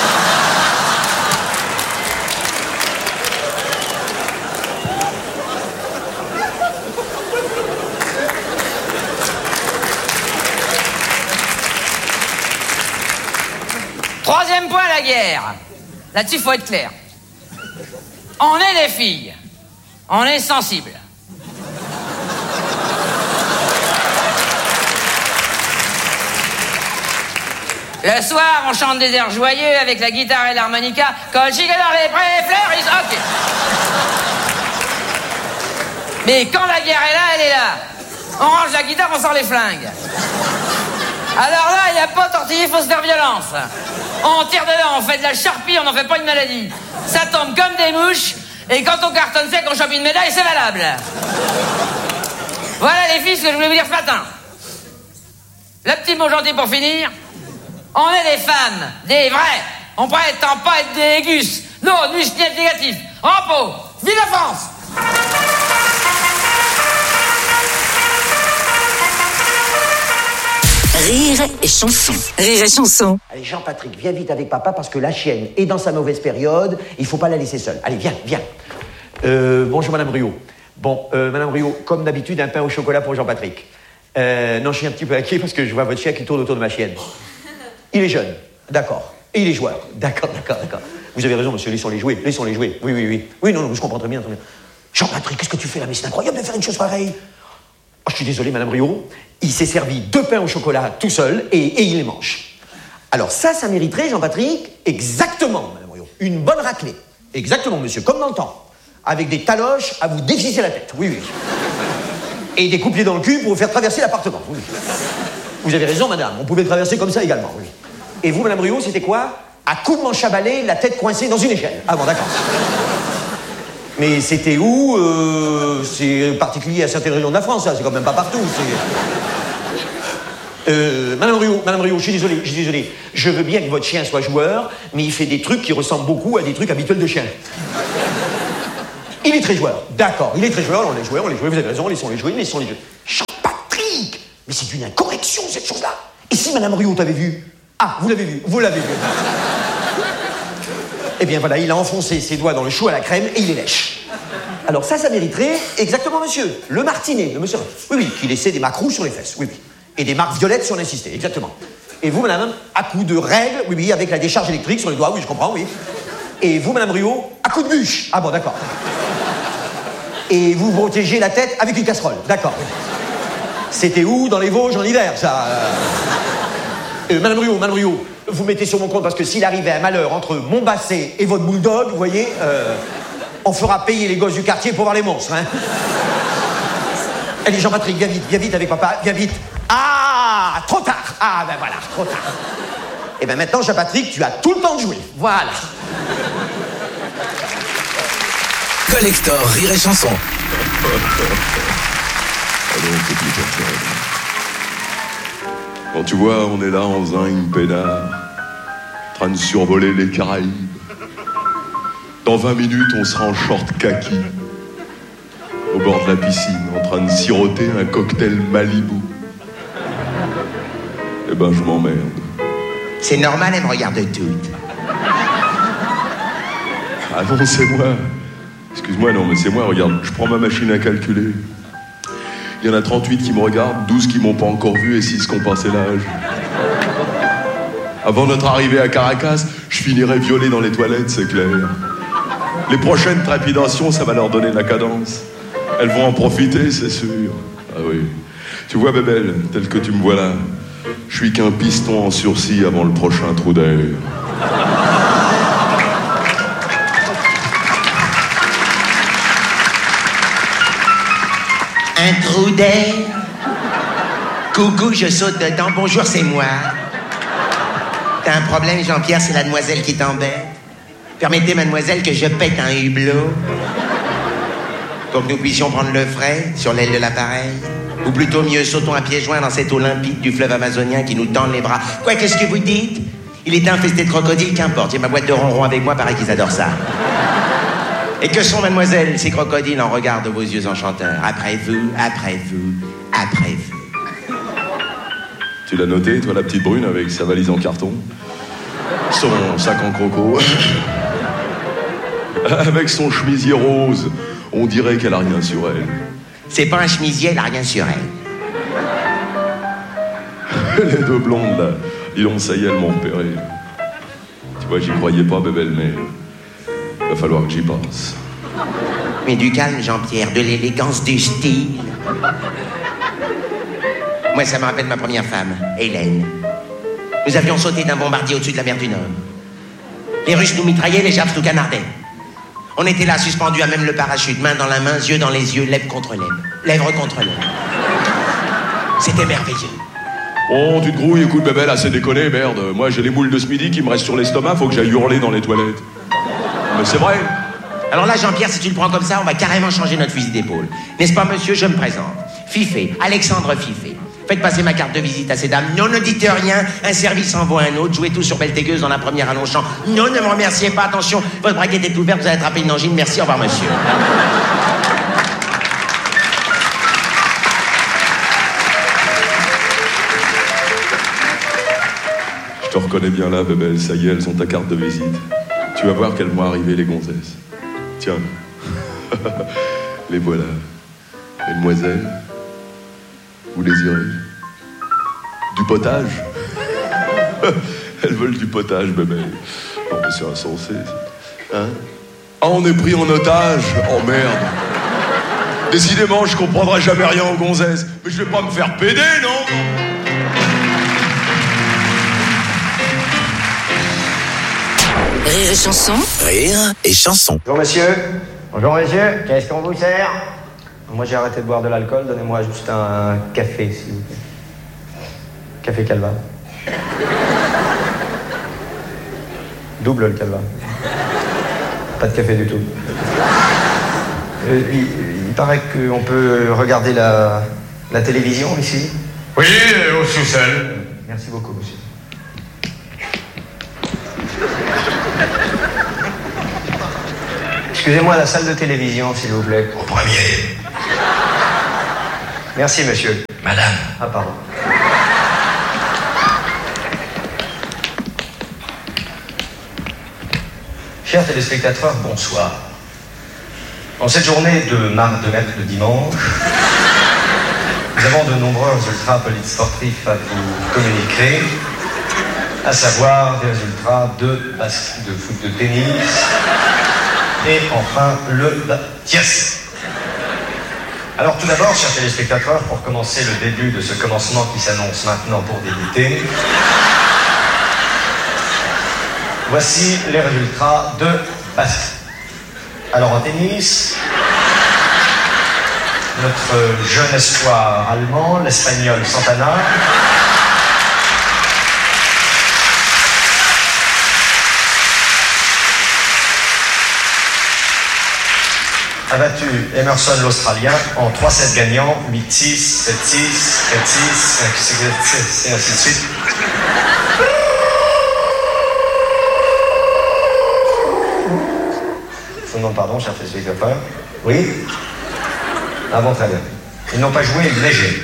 Troisième point, la guerre. Là-dessus, il faut être clair. On est des filles. On est sensibles. Le soir, on chante des airs joyeux avec la guitare et l'harmonica. Quand le chic est dans les prés, fleurissent. Ok. Mais quand la guerre est là, elle est là. On range la guitare, on sort les flingues. Alors là, il n'y a pas tortillé, faut se faire violence. On tire dedans, on fait de la charpie, on n'en fait pas une maladie. Ça tombe comme des mouches, et quand on cartonne sec, on chope une médaille, c'est valable. Voilà les filles, ce que je voulais vous dire ce matin. Le petit mot gentil pour finir. On est des femmes, des vrais. On prétend pas être des gus. Non, nus, négatif. En pot. Vive la France! Rire et chanson. Rire et chanson. Allez, Jean-Patrick, viens vite avec papa parce que la chienne est dans sa mauvaise période. Il faut pas la laisser seule. Allez, viens. Bonjour, Madame Ruot. Bon, Madame Ruot, comme d'habitude, un pain au chocolat pour Jean-Patrick. Non, je suis un petit peu inquiet parce que je vois votre chien qui tourne autour de ma chienne. Il est jeune, d'accord. Et il est joueur. D'accord. Vous avez raison, monsieur, laissons-les jouer. Oui. Oui, non, je comprends très bien. Jean-Patrick, qu'est-ce que tu fais là? Mais c'est incroyable de faire une chose pareille. Oh, je suis désolé, Madame Ruot. Il s'est servi 2 pains au chocolat tout seul et il les mange. Alors ça mériterait, Jean-Patrick, exactement, Madame Ruot, une bonne raclée. Exactement, monsieur, comme dans le temps. Avec des taloches à vous dévisser la tête. Oui. Et des coups-pieds dans le cul pour vous faire traverser l'appartement. Oui. Vous avez raison, madame. On pouvait traverser comme ça également, oui. Et vous, Madame Ruot, c'était quoi? À coups de manche à balai, la tête coincée dans une échelle. Ah bon, d'accord. Mais c'était où? C'est particulier à certaines régions de la France, ça. C'est quand même pas partout. Madame Ruot, je suis désolé. Je veux bien que votre chien soit joueur, mais il fait des trucs qui ressemblent beaucoup à des trucs habituels de chien. Il est très joueur. D'accord, il est très joueur, on les joué, vous avez raison, laissons-les jouer. Jean-Patrick! Mais c'est une incorrection, cette chose-là. Et si Madame Ruot t'avait vu? Ah, vous l'avez vu. Eh bien voilà, il a enfoncé ses doigts dans le chou à la crème et il les lèche. Alors ça mériterait, exactement, monsieur, le martinet, le monsieur. Oui, qui laissait des marques rouges sur les fesses, oui. Et des marques violettes si on insistait, exactement. Et vous, madame, à coup de règle, oui, avec la décharge électrique sur les doigts, oui, je comprends, oui. Et vous, Madame Ruot, à coup de bûche. Ah bon, d'accord. Et vous protégez la tête avec une casserole, d'accord. C'était où? Dans les Vosges en hiver, ça. Madame Ruot, vous mettez sur mon compte parce que s'il arrivait un malheur entre mon basset et votre bulldog, vous voyez, on fera payer les gosses du quartier pour voir les monstres, hein. Allez, Jean-Patrick, viens vite avec papa, viens vite. Ah, trop tard. Ah, ben voilà, trop tard. Et ben maintenant, Jean-Patrick, tu as tout le temps de jouer. Voilà. Collector Rire et Chanson. Quand tu vois, on est là en zinc peinard, en train de survoler les Caraïbes. Dans 20 minutes, on sera en short kaki, au bord de la piscine, en train de siroter un cocktail Malibu. Eh ben, je m'emmerde. C'est normal, elle me regarde toutes. Ah non, c'est moi. Excuse-moi, non, mais c'est moi, regarde. Je prends ma machine à calculer. Il y en a 38 qui me regardent, 12 qui m'ont pas encore vu et 6 qui ont passé l'âge. Avant notre arrivée à Caracas, je finirai violé dans les toilettes, c'est clair. Les prochaines trépidations, ça va leur donner la cadence. Elles vont en profiter, c'est sûr. Ah oui. Tu vois, bébelle, tel que tu me vois là, je suis qu'un piston en sursis avant le prochain trou d'air. Un trou d'air. Coucou, je saute dedans. Bonjour, c'est moi. T'as un problème, Jean-Pierre, c'est la demoiselle qui t'embête. Permettez, mademoiselle, que je pète un hublot pour que nous puissions prendre le frais sur l'aile de l'appareil. Ou plutôt mieux, sautons à pieds joints dans cette eau limpide du fleuve amazonien qui nous tend les bras. Quoi, qu'est-ce que vous dites? Il est infesté de crocodiles, qu'importe. J'ai ma boîte de ronron avec moi, pareil qu'ils adorent ça. Et que sont, mademoiselle, ces crocodiles en regard de vos yeux enchanteurs? Après vous, après vous, après vous. Tu l'as noté, toi, la petite brune, avec sa valise en carton, son sac en croco, avec son chemisier rose. On dirait qu'elle a rien sur elle. C'est pas un chemisier, elle a rien sur elle. Les deux blondes, là, dis donc, ça y est, elles m'ont repéré. Tu vois, j'y croyais pas, bébelle, mais va falloir que j'y pense. Mais du calme, Jean-Pierre, de l'élégance, du style. Moi, ça me rappelle ma première femme, Hélène. Nous avions sauté d'un bombardier au-dessus de la mer du Nord. Les Russes nous mitraillaient, les Japs nous canardaient. On était là, suspendus à même le parachute, main dans la main, yeux dans les yeux, lèvres contre lèvres. Lèvres contre lèvres. C'était merveilleux. Oh, tu te grouilles, écoute, bébé, là, c'est déconné, merde. Moi, j'ai les moules de ce midi qui me restent sur l'estomac, faut que j'aille hurler dans les toilettes. Mais c'est vrai. Alors là, Jean-Pierre, si tu le prends comme ça, on va carrément changer notre fusil d'épaule. N'est-ce pas, monsieur? Je me présente. Fifé, Alexandre Fifé. Faites passer ma carte de visite à ces dames. Non, ne dites rien. Un service envoie un autre. Jouez tout sur Beltégueuse dans la première à Longchamp. Non, ne me remerciez pas. Attention, votre braguette est ouverte. Vous allez attraper une angine. Merci, au revoir, monsieur. Je te reconnais bien là, bébé. Ça y est, elles ont ta carte de visite. Tu vas voir qu'elles vont arriver, les gonzesses. Tiens. Les voilà. Mesdemoiselles, vous désirez du potage? Elles veulent du potage, bébé. Non, mais c'est insensé. Hein? Ah, on est pris en otage. Oh, merde. Décidément, je comprendrai jamais rien aux gonzesses. Mais je vais pas me faire péder, non? Rire et chanson. Rire et chanson. Bonjour monsieur. Bonjour monsieur. Qu'est-ce qu'on vous sert? Moi j'ai arrêté de boire de l'alcool. Donnez-moi juste un café, s'il vous plaît. Café Calva. Double le Calva. Pas de café du tout. Il paraît qu'on peut regarder la télévision ici. Oui, au sous-sol. Merci beaucoup monsieur. Excusez-moi, la salle de télévision, s'il vous plaît. Au premier. Merci, monsieur. Madame. Ah, pardon. Chers téléspectateurs, bonsoir. En cette journée de mercredi dimanche, nous avons de nombreux résultats sportifs à vous communiquer, à savoir des résultats de basket, de foot, de tennis, et enfin le yes. Alors tout d'abord, chers téléspectateurs, pour commencer le début de ce commencement qui s'annonce maintenant pour débuter, voici les résultats de basket. Alors en tennis, notre jeune espoir allemand, l'Espagnol Santana, a battu Emerson l'Australien en 3-7 gagnants, 8-6, 7-6, 4-6, 5-6, et ainsi de suite. Non, pardon, cher téléspectateur. Oui? Ah bon, très bien. Ils n'ont pas joué léger.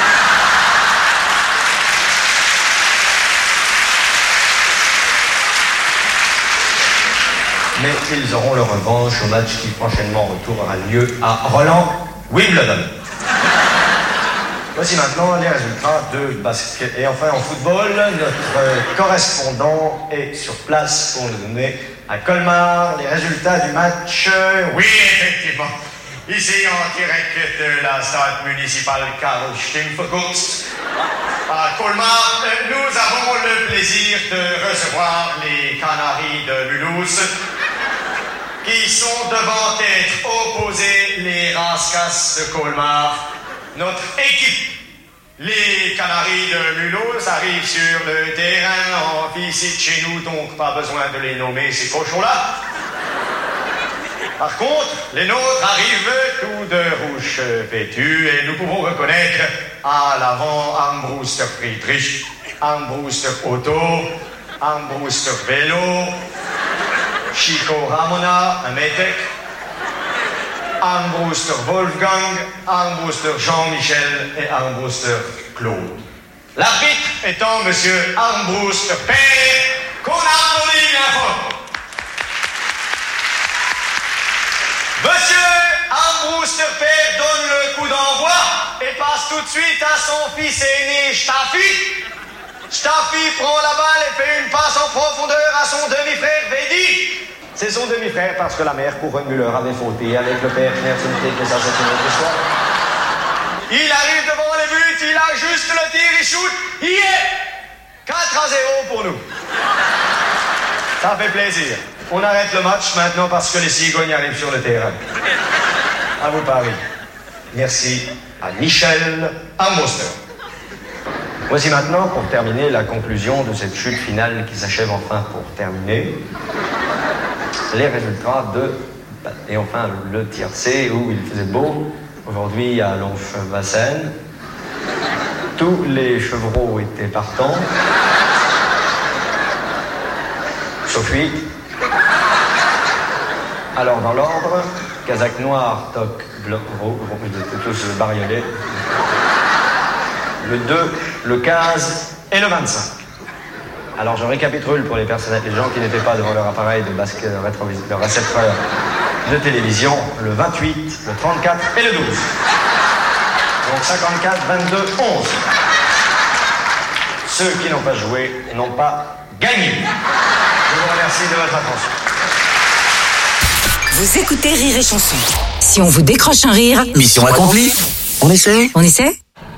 Mais ils auront leur revanche au match qui prochainement aura lieu à Roland, Wimbledon. Voici maintenant les résultats de basket. Et enfin en football, notre correspondant est sur place pour nous donner à Colmar les résultats du match. Oui, effectivement. Ici en direct de la stade municipale Karl Stimpfgutz à Colmar, nous avons le plaisir de recevoir les Canaries de Mulhouse qui sont devant être opposés les Rascas de Colmar. Notre équipe, les Canaries de Mulhouse, arrivent sur le terrain en visite chez nous, donc pas besoin de les nommer ces cochons-là. Par contre, les nôtres arrivent tous de rouge vêtus et nous pouvons reconnaître à l'avant Armbruster Friedrich, Armbruster Otto, Armbruster Vélo, Chico Ramona, un métèque, Armbruster Wolfgang, Armbruster Jean-Michel et Armbruster Claude. L'arbitre étant Monsieur Armbruster Père, qu'on applaudit bien fort. Monsieur Armbruster Père donne le coup d'envoi et passe tout de suite à son fils aîné Staffi. Staffi prend la balle et fait une passe en profondeur à son demi-frère Vedi. C'est son demi-frère parce que la mère Couronne Müller avait fauté avec le père Nersenté, que ça c'est une autre histoire. Il arrive devant les buts, il a juste le tir, il shoot, il est 4 4-0 pour nous. Ça fait plaisir. On arrête le match maintenant parce que les cigognes arrivent sur le terrain. À vous Paris. Merci à Michel Armbruster. Voici maintenant, pour terminer, la conclusion de cette chute finale qui s'achève enfin pour terminer. Les résultats et enfin le tiercé où il faisait beau. Aujourd'hui à Longchamp-Vassaine. Tous les chevreaux étaient partants. Sauf 8. Alors dans l'ordre, casaque noir, toc, blanc, rouge, ils étaient tous bariolés. Le 2, le 15 et le 25. Alors je récapitule pour les gens qui n'étaient pas devant leur appareil de récepteur de télévision, le 28, le 34 et le 12. Donc 54, 22, 11. Ceux qui n'ont pas joué n'ont pas gagné. Je vous remercie de votre attention. Vous écoutez Rire et Chanson. Si on vous décroche un rire... Mission accomplie. On essaie? On essaie?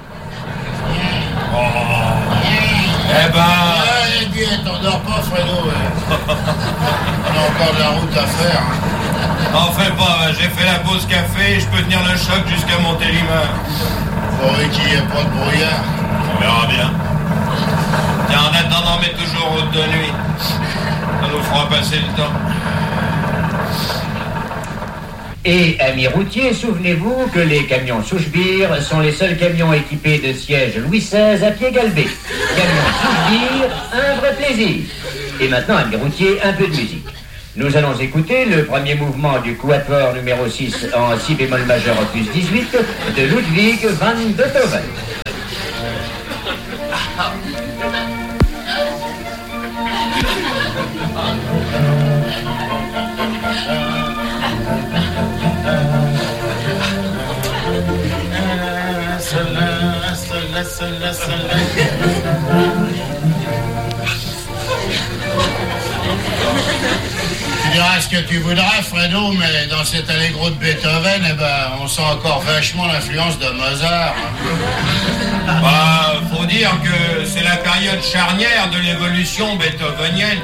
Eh ben... Dis, t'endors pas, Fredo. On a encore de la route à faire. N'en fais pas, j'ai fait la pause café, je peux tenir le choc jusqu'à Montélimar. Pourvu qu'il n'y ait pas de brouillard. On verra bien. Tiens, en attendant, mets toujours route de nuit. Ça nous fera passer le temps. Et, amis routiers, souvenez-vous que les camions Souchebire sont les seuls camions équipés de sièges Louis XVI à pied galbé. Camions Souchebire, un vrai plaisir. Et maintenant, amis routiers, un peu de musique. Nous allons écouter le premier mouvement du quatuor numéro 6 en si bémol majeur opus 18 de Ludwig van Beethoven. Tu diras ce que tu voudras, Fredo, mais dans cet allegro de Beethoven, eh ben, on sent encore vachement l'influence de Mozart. Bah, faut dire que c'est la période charnière de l'évolution beethovenienne.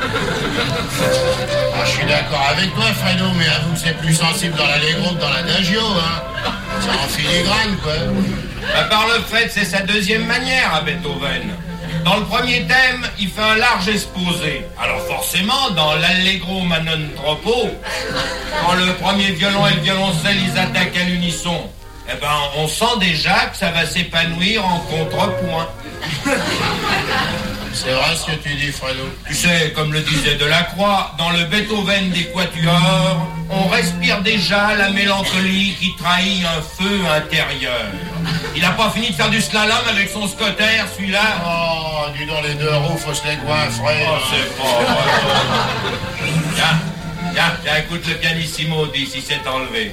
Ah, je suis d'accord avec toi, Fredo, mais avoue que c'est plus sensible dans l'allegro que dans l'adagio, hein. C'est en filigrane, quoi. Bah, par le fait, c'est sa deuxième manière à Beethoven. Dans le premier thème, il fait un large exposé. Alors forcément, dans l'Allegro Manon Troppo, quand le premier violon et le violoncelle, ils attaquent à l'unisson, eh ben, on sent déjà que ça va s'épanouir en contrepoint. C'est vrai ce que tu dis, Fredo. Tu sais, comme le disait Delacroix, dans le Beethoven des quatuors, on respire déjà la mélancolie qui trahit un feu intérieur. Il n'a pas fini de faire du slalom avec son scotter, celui-là. Oh, dis donc, les deux roues, faut se les goinfrer. Oh, c'est pas vrai. Tiens, écoute le pianissimo, dis si c'est enlevé.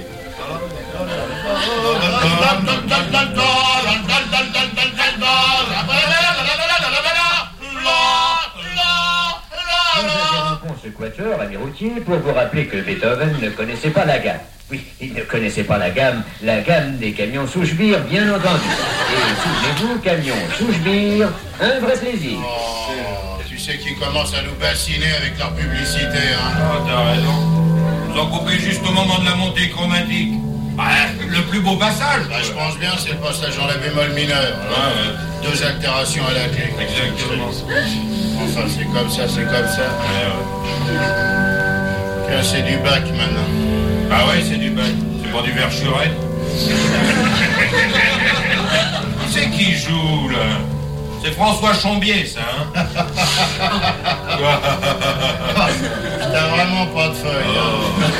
Nous interrompons ce quatuor, amis routiers, pour vous rappeler que Beethoven ne connaissait pas la gamme. Oui, il ne connaissait pas la gamme des camions Souchebire, bien entendu. Et souvenez-vous, camions Souchebire, un vrai plaisir. Oh, tu sais qu'ils commencent à nous bassiner avec leur publicité, hein. Oh, t'as raison. Ils ont coupé juste au moment de la montée chromatique. Bah, le plus beau passage. Bah, je pense bien, c'est le passage en la bémol mineur. Ouais. 2 altérations à la clé. Exactement. Enfin, c'est comme ça, c'est comme ça. Tiens, c'est du bac maintenant. Ah ouais, c'est du bac. C'est pas du Verschuren. C'est qui joue, là? C'est François Chambier, ça, hein? T'as vraiment pas de feuille, hein?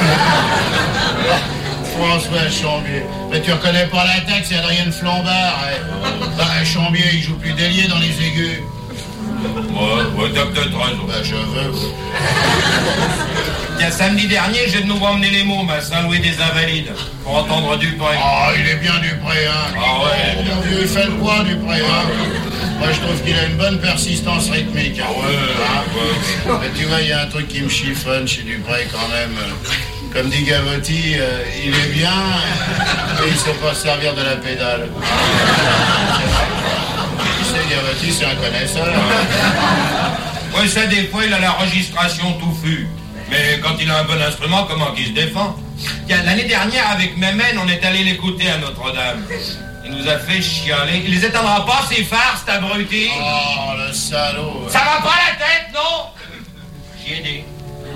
François Chambier. Mais tu reconnais pas la tête, c'est Adrien Flambard. Hein. Bah, Chambier, il joue plus d'ailier dans les aigus. Ouais, t'as peut-être raison. Bah, je veux. Tiens, samedi dernier, j'ai de nouveau emmené les mômes à Saint-Louis des Invalides pour entendre Dupré. Ah, il est bien Dupré, hein. Ah ouais. Mon vieux, il fait le poids, Dupré, hein. Moi, je trouve qu'il a une bonne persistance rythmique. Hein. Ouais. Mais tu vois, il y a un truc qui me chiffonne chez Dupré, quand même. Comme dit Gavotti, il est bien, mais il sait pas servir de la pédale. Gavati, c'est un connaisseur. Oui, ça, des fois, il a la registration touffue. Mais quand il a un bon instrument, comment qu'il se défend? Tiens, l'année dernière, avec Mémène, on est allé l'écouter à Notre-Dame. Il nous a fait chialer. Il les éteindra pas, ces phares, cet abruti. Oh, le salaud. Ça va pas la tête, non? J'y ai dit.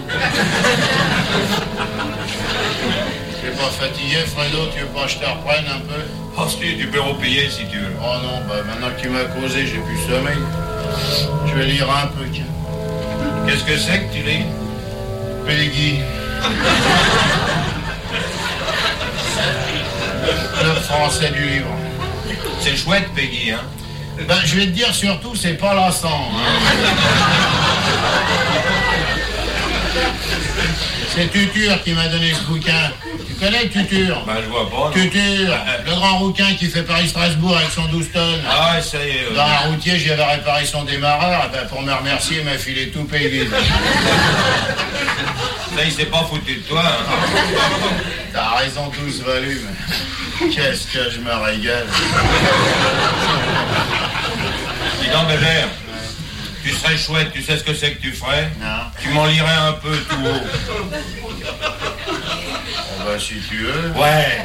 Tu es pas fatigué, Fredo? Tu veux pas que je te reprenne un peu? Oh, si, tu peux repayer si tu veux. Oh non, bah maintenant que tu m'as causé, j'ai plus sommeil. Je vais lire un peu, tiens. Qu'est-ce que c'est que tu lis? Peggy. Le français du livre. C'est chouette, Peggy, hein? Ben, je vais te dire surtout, c'est pas lassant, hein. C'est Tutur qui m'a donné ce bouquin. Tu connais Tutur? Ben, je vois pas. Tutur, le grand rouquin qui fait Paris-Strasbourg avec son 12 tonnes. Ah ouais, ça y est. Dans un routier, j'y avais réparé son démarreur. Et ben, pour me remercier, il m'a filé tout pays vide. Ça, il s'est pas foutu de toi, hein? T'as raison, 12 volumes. Qu'est-ce que je me régale. Dis donc, Bébert, tu serais chouette, tu sais ce que c'est que tu ferais? Non. Tu m'en lirais un peu tout haut. Oh bah, si tu veux. Ouais.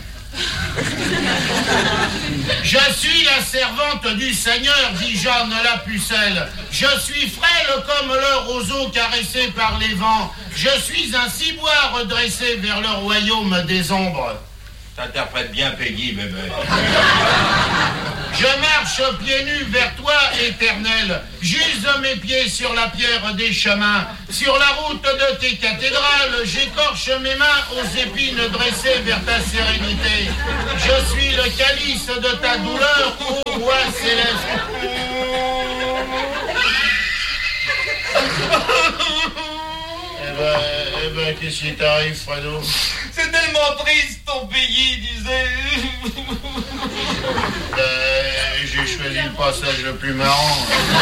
Je suis la servante du Seigneur, dit Jeanne la pucelle. Je suis frêle comme le roseau caressé par les vents. Je suis un ciboire redressé vers le royaume des ombres. T'interprètes bien Peggy, bébé. Je marche pieds nus vers toi, éternel. J'use mes pieds sur la pierre des chemins. Sur la route de tes cathédrales, j'écorche mes mains aux épines dressées vers ta sérénité. Je suis le calice de ta douleur, ô roi céleste. Eh ben, qu'est-ce qui t'arrive, Fredo? C'est tellement triste, ton Peggy, disait. J'ai choisi le passage le plus marrant.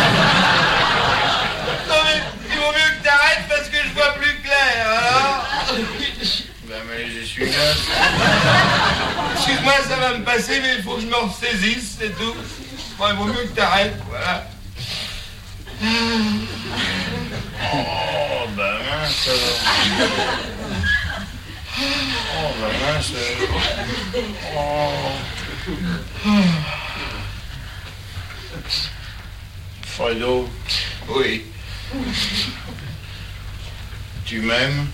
Non mais, il vaut mieux que t'arrêtes parce que je vois plus clair, alors. Ben, mais les essuie-glaces. Excuse-moi, ça va me passer, mais il faut que je me ressaisisse, c'est tout. Bon, il vaut mieux que t'arrêtes, voilà. Oh, ben mince. Oh, ben mince. Oh. Fredo. Oui. Tu m'aimes?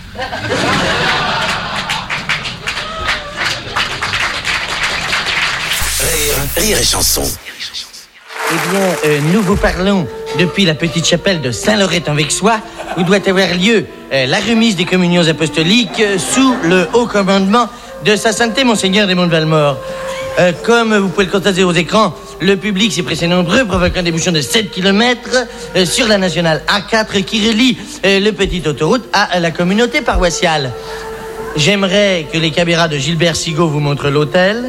Rire et chanson. Eh bien, nous vous parlons depuis la petite chapelle de Saint-Lorette-en-Vexois, où doit avoir lieu la remise des communions apostoliques sous le haut commandement de sa sainteté Monseigneur Raymond de Valmore. Comme vous pouvez le constater aux écrans, le public s'est pressé nombreux, provoquant des bouchons de 7 km sur la nationale A4 qui relie le petite autoroute à la communauté paroissiale. J'aimerais que les caméras de Gilbert Sigaud vous montrent l'hôtel.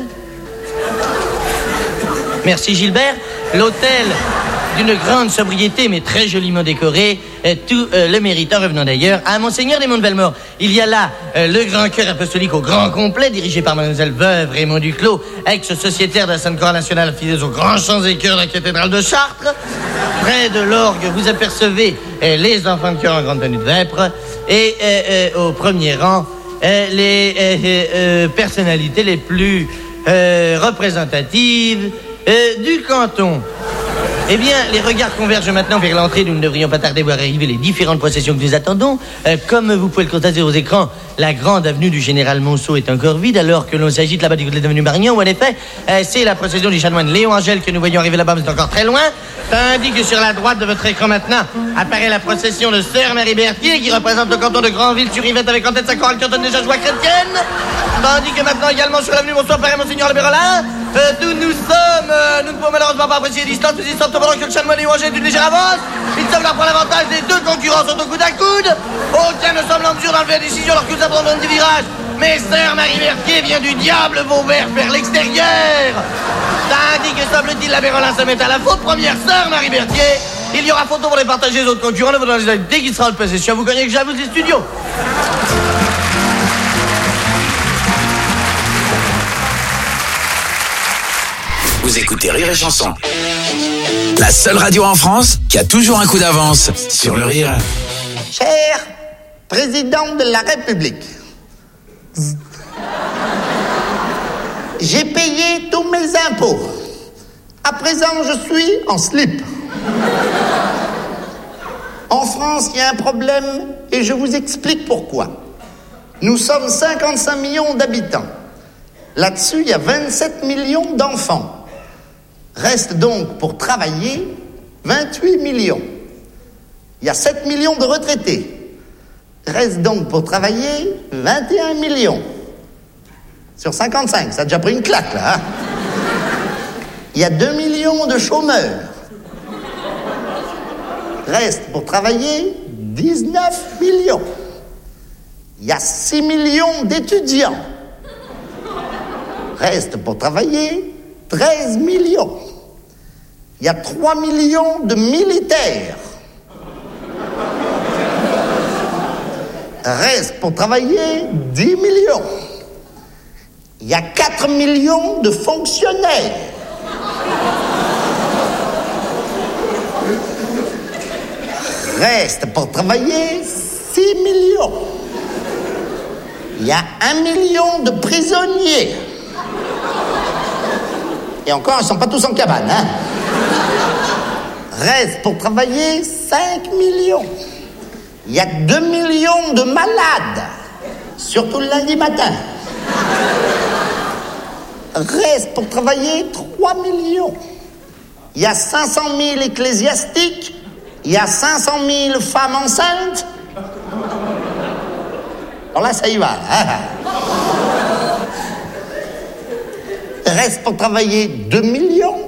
Merci Gilbert. L'hôtel d'une grande sobriété mais très joliment décoré, tout le méritant revenant d'ailleurs à Monseigneur Raymond de Valmore. Il y a là le grand chœur apostolique au grand complet, dirigé par Mademoiselle Veuve Raymond Duclos, ex-sociétaire de la Sainte Chorale nationale, fidèle aux grands chants et chœurs de la cathédrale de Chartres. Près de l'orgue, vous apercevez les enfants de chœur en grande tenue de vêpres et au premier rang, les personnalités les plus représentatives du canton. Eh bien, les regards convergent maintenant vers l'entrée. Nous ne devrions pas tarder à voir arriver les différentes processions que nous attendons. Comme vous pouvez le constater aux écrans, la grande avenue du Général Monceau est encore vide, alors que l'on s'agite là-bas du côté de l'avenue Marignan, où en effet, c'est la procession du chanoine Léon Angèle que nous voyons arriver là-bas, mais c'est encore très loin. Tandis que sur la droite de votre écran maintenant apparaît la procession de Sœur Marie Berthier, qui représente le canton de Granville-sur-Yvette avec en tête sa chorale qui entonne déjà joie chrétienne. Tandis que maintenant également sur l'avenue Monceau apparaît Monseigneur le Bérolin. D'où nous sommes, nous ne pouvons malheureusement pas apprécier les distances, mais distances pendant que le chanoine Léon Angèle est d'une légère avance. Il semble avoir l'avantage des deux concurrents sont au coude à coude. Aucun ne semble en mesure d'enlever la décision alors que nous abandonnons du virage. Mais Sœur Marie Berthier vient du diable Vauvert vers l'extérieur. Tandis que semble-t-il la Bérolin se met à la faute première Sœur Marie Berthier. Il y aura photo pour les partager les autres concurrents. Ne vous donnez dès qu'il sera le possession. Vous connaissez que j'avoue les studios. Vous écoutez Rire et Chanson. La seule radio en France qui a toujours un coup d'avance sur le rire. Cher président de la République, j'ai payé tous mes impôts. À présent, je suis en slip. En France, il y a un problème et je vous explique pourquoi. Nous sommes 55 millions d'habitants. Là-dessus, il y a 27 millions d'enfants. Reste donc pour travailler 28 millions. Il y a 7 millions de retraités. Reste donc pour travailler 21 millions. Sur 55, ça a déjà pris une claque, là. Hein? Il y a 2 millions de chômeurs. Reste pour travailler 19 millions. Il y a 6 millions d'étudiants. Reste pour travailler 13 millions. Il y a 3 millions de militaires. Reste pour travailler 10 millions. Il y a 4 millions de fonctionnaires. Reste pour travailler 6 millions. Il y a 1 million de prisonniers. Et encore, ils ne sont pas tous en cabane, hein. Reste pour travailler 5 millions. Il y a 2 millions de malades, surtout le lundi matin. Reste pour travailler 3 millions. Il y a 500 000 ecclésiastiques. Il y a 500 000 femmes enceintes. Alors là, ça y va. Hein? Reste pour travailler 2 millions.